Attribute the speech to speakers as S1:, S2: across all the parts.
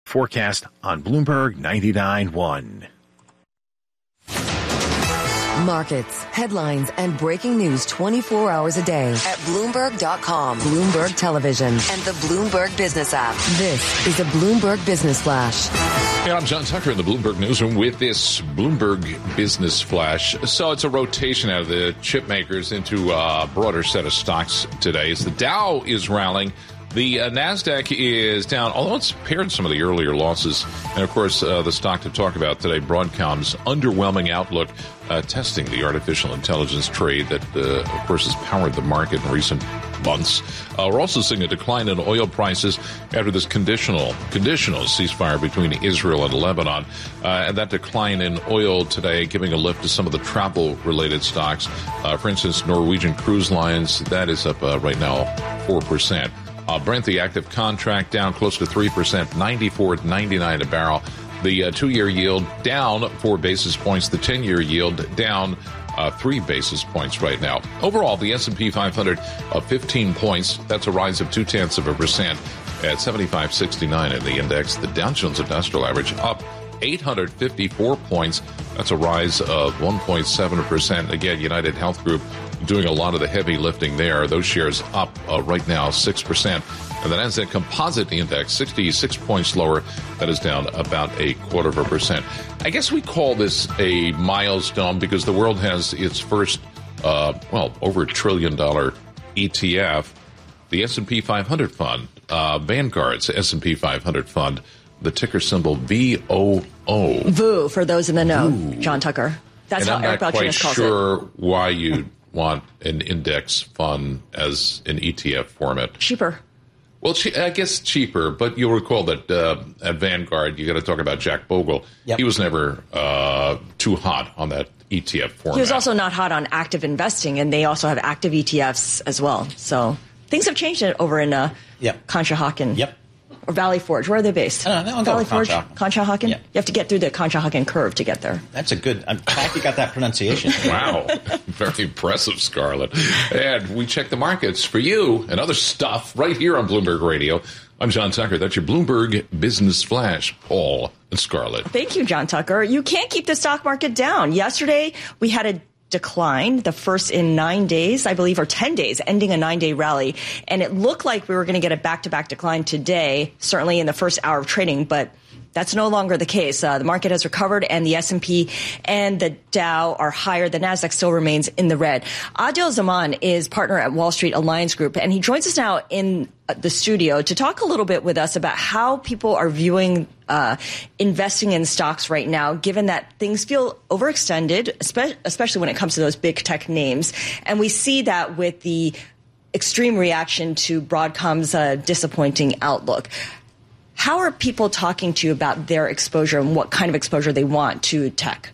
S1: Forecast on Bloomberg 99.1.
S2: Markets, headlines, and breaking news 24 hours a day at Bloomberg.com, Bloomberg Television, and the Bloomberg Business app. This is a Bloomberg Business Flash.
S3: Hey, I'm John Tucker in the Bloomberg Newsroom with this Bloomberg Business Flash. So it's a rotation out of the chip makers into a broader set of stocks today. As the Dow is rallying, the NASDAQ is down, although it's paired some of the earlier losses. And, of course, the stock to talk about today, Broadcom's underwhelming outlook, testing the artificial intelligence trade that, of course, has powered the market in recent months. We're also seeing a decline in oil prices after this conditional ceasefire between Israel and Lebanon. And that decline in oil today giving a lift to some of the travel-related stocks. For instance, Norwegian Cruise Lines, that is up right now 4%. Brent, the active contract, down close to 3%, 94.99 a barrel. The two-year yield down 4 basis points. The 10-year yield down 3 basis points right now. Overall, the S&P 500 up 15 points. That's a rise of 0.2% at 75.69 in the index. The Dow Jones Industrial Average up 854 points. That's a rise of 1.7%. Again, United Health Group doing a lot of the heavy lifting there. Those shares up right now 6%. And the Nasdaq Composite Index 66 points lower. That is down about 0.25%. I guess we call this a milestone because the world has its first, over $1 trillion ETF, the S&P 500 fund, Vanguard's S&P 500 fund. The ticker symbol VOO.
S4: VOO, for those in the know,
S3: VOO.
S4: John Tucker. That's
S3: and
S4: how
S3: I'm
S4: Eric
S3: not
S4: Balchunas
S3: quite
S4: calls
S3: sure why you want an index fund as an ETF format.
S4: Cheaper.
S3: Well, I guess cheaper, but you'll recall that at Vanguard, you got to talk about Jack Bogle.
S5: Yep.
S3: He was never too hot on that ETF format.
S4: He was also not hot on active investing, and they also have active ETFs as well. So things have changed over in Conshohocken.
S5: Yep.
S4: Or Valley Forge. Where are they based?
S5: Valley
S4: Forge? Conshohocken?
S5: Yep.
S4: You have to get through the Conshohocken curve to get there.
S5: That's a good... I'm glad you got that pronunciation.
S3: Wow. Very impressive, Scarlett. And we check the markets for you and other stuff right here on Bloomberg Radio. I'm John Tucker. That's your Bloomberg Business Flash. Paul and Scarlett.
S4: Thank you, John Tucker. You can't keep the stock market down. Yesterday, we had a decline, the first in 9 days, I believe, or 10 days, ending a 9-day rally. And it looked like we were going to get a back-to-back decline today, certainly in the first hour of trading, but that's no longer the case. The market has recovered, and the S&P and the Dow are higher. The Nasdaq still remains in the red. Adil Zaman is partner at Wall Street Alliance Group, and he joins us now in the studio to talk a little bit with us about how people are viewing investing in stocks right now, given that things feel overextended, especially when it comes to those big tech names. And we see that with the extreme reaction to Broadcom's disappointing outlook. How are people talking to you about their exposure and what kind of exposure they want to tech?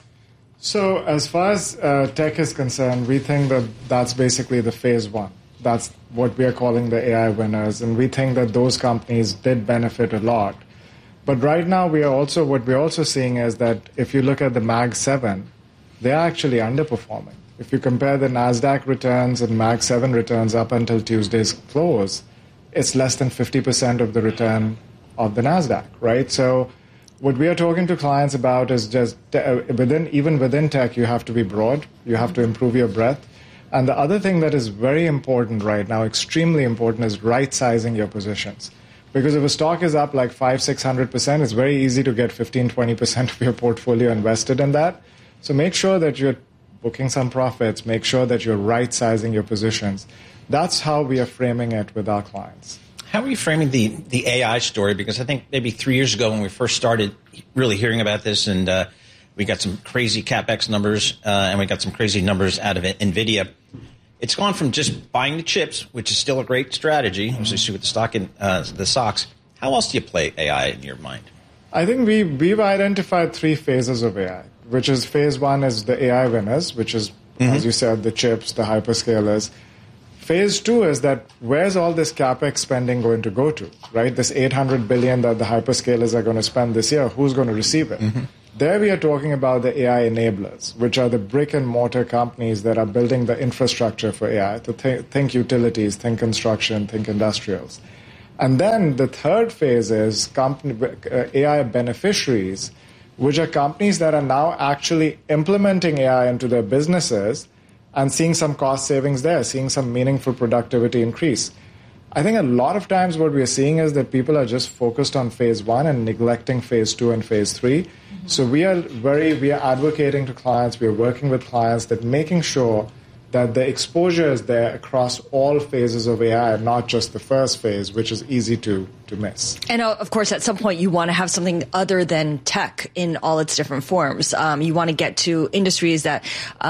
S6: So as far as tech is concerned, we think that that's basically the phase one. That's what we are calling the AI winners. And we think that those companies did benefit a lot. But right now, what we're also seeing is that if you look at the Mag 7, they're actually underperforming. If you compare the NASDAQ returns and Mag 7 returns up until Tuesday's close, it's less than 50% of the return of the NASDAQ, right? So what we are talking to clients about is just even within tech, you have to be broad. You have to improve your breadth. And the other thing that is very important right now, extremely important, is right-sizing your positions. Because if a stock is up like 500-600%, it's very easy to get 15-20% of your portfolio invested in that. So make sure that you're booking some profits. Make sure that you're right-sizing your positions. That's how we are framing it with our clients.
S5: How are you framing the AI story? Because I think maybe 3 years ago when we first started really hearing about this, and we got some crazy CapEx numbers, and we got some crazy numbers out of it, NVIDIA. It's gone from just buying the chips, which is still a great strategy, as you see with the stock in the stocks. How else do you play AI in your mind?
S6: I think we've identified 3 phases of AI, which is phase 1 is the AI winners, which is, as you said, the chips, the hyperscalers. Phase 2 is that where's all this CapEx spending going to go to, right? This $800 billion that the hyperscalers are going to spend this year, who's going to receive it? There we are talking about the AI enablers, which are the brick and mortar companies that are building the infrastructure for AI. To think utilities, think construction, think industrials. And then the third phase is AI beneficiaries, which are companies that are now actually implementing AI into their businesses and seeing some cost savings there, seeing some meaningful productivity increase. I think a lot of times what we're seeing is that people are just focused on phase one and neglecting phase two and phase three. Mm-hmm. So we are advocating to clients, we are working with clients that making sure that the exposure is there across all phases of AI, not just the first phase, which is easy to miss.
S4: And of course, at some point, you want to have something other than tech in all its different forms. You want to get to industries that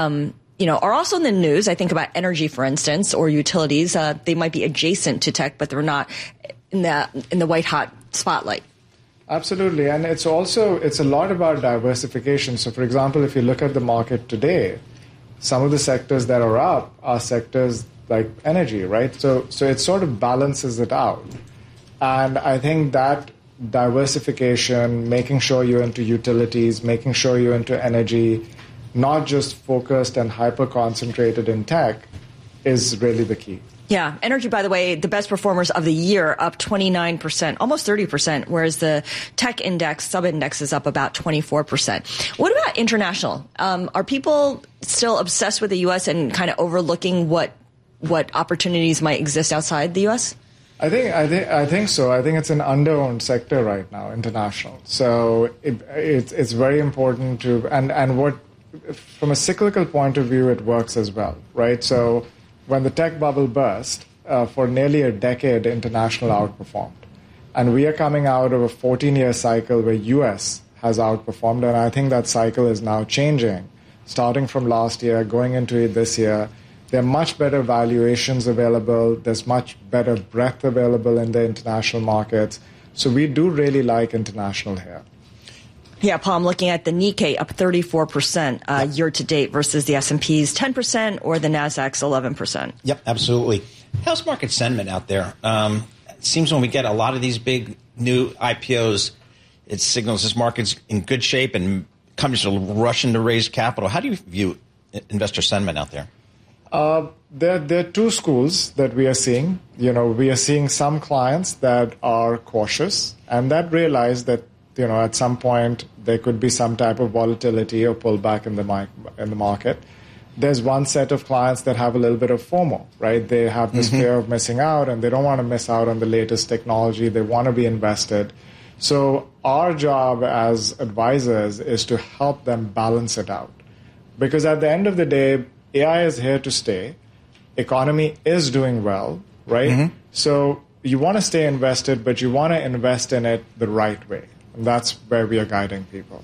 S4: are also in the news. I think about energy, for instance, or utilities. They might be adjacent to tech, but they're not in the white hot spotlight.
S6: Absolutely. And it's a lot about diversification. So, for example, if you look at the market today, some of the sectors that are up are sectors like energy, right? So it sort of balances it out. And I think that diversification, making sure you're into utilities, making sure you're into energy, not just focused and hyper-concentrated in tech, is really the key.
S4: Yeah. Energy, by the way, the best performers of the year, up 29%, almost 30%, whereas the tech index, sub-index, is up about 24%. What about international? Are people still obsessed with the U.S. and kind of overlooking what opportunities might exist outside the U.S.?
S6: I think so. I think it's an under-owned sector right now, international. So it's very important to, and what, from a cyclical point of view, it works as well, right? So when the tech bubble burst, for nearly a decade, international outperformed. And we are coming out of a 14-year cycle where U.S. has outperformed, and I think that cycle is now changing. Starting from last year, going into this year, there are much better valuations available. There's much better breadth available in the international markets. So we do really like international here.
S4: Yeah, Paul, I'm looking at the Nikkei up 34% year to date versus the S&P's 10% or the Nasdaq's 11%.
S5: Yep, absolutely. How's market sentiment out there? It seems when we get a lot of these big new IPOs, it signals this market's in good shape and companies are rushing to raise capital. How do you view investor sentiment out there?
S6: There are two schools that we are seeing. We are seeing some clients that are cautious and that realize that at some point there could be some type of volatility or pullback in the market. There's one set of clients that have a little bit of FOMO, right? They have this fear of missing out and they don't want to miss out on the latest technology. They want to be invested. So our job as advisors is to help them balance it out. Because at the end of the day, AI is here to stay. Economy is doing well, right? Mm-hmm. So you want to stay invested, but you want to invest in it the right way. And that's where we are guiding people.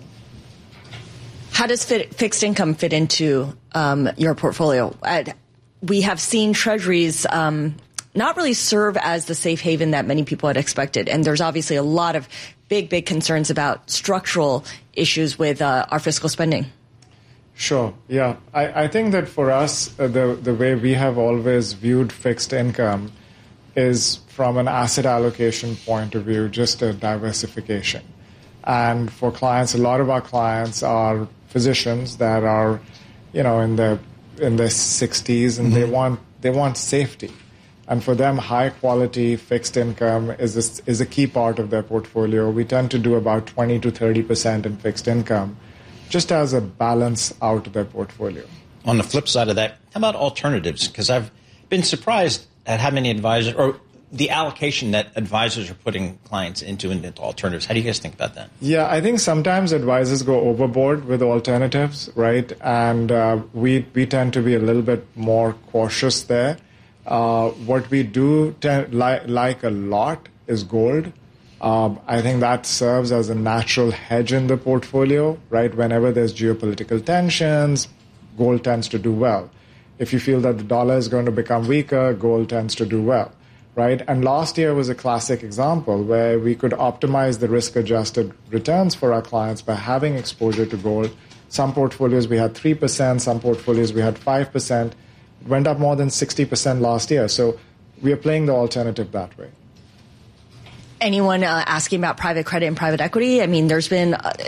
S4: How does fixed income fit into your portfolio? We have seen treasuries not really serve as the safe haven that many people had expected. And there's obviously a lot of big concerns about structural issues with our fiscal spending.
S6: Sure. Yeah. I think that for us, the way we have always viewed fixed income is from an asset allocation point of view, just a diversification. And for clients, a lot of our clients are physicians that are, in their 60s, and they want safety. And for them, high quality fixed income is a key part of their portfolio. We tend to do about 20 to 30% in fixed income, just as a balance out of their portfolio.
S5: On the flip side of that, how about alternatives? Because I've been surprised at how many advisors, or the allocation that advisors are putting clients into alternatives. How do you guys think about that? Yeah,
S6: I think sometimes advisors go overboard with alternatives, right? And we tend to be a little bit more cautious there. What we do like a lot is gold. I think that serves as a natural hedge in the portfolio, right? Whenever there's geopolitical tensions, gold tends to do well. If you feel that the dollar is going to become weaker, gold tends to do well, right? And last year was a classic example where we could optimize the risk-adjusted returns for our clients by having exposure to gold. Some portfolios we had 3%, some portfolios we had 5%. It went up more than 60% last year. So we are playing the alternative that way.
S4: Anyone asking about private credit and private equity? I mean, there's been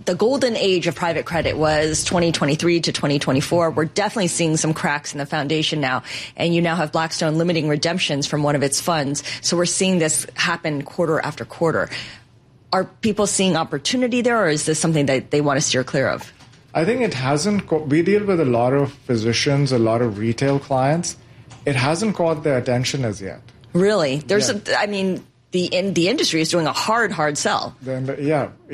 S4: the golden age of private credit was 2023 to 2024. We're definitely seeing some cracks in the foundation now. And you now have Blackstone limiting redemptions from one of its funds. So we're seeing this happen quarter after quarter. Are people seeing opportunity there, or is this something that they want to steer clear of?
S6: I think it hasn't. We deal with a lot of physicians, a lot of retail clients. It hasn't caught their attention as yet.
S4: Really? The industry is doing a hard sell.
S6: Yeah.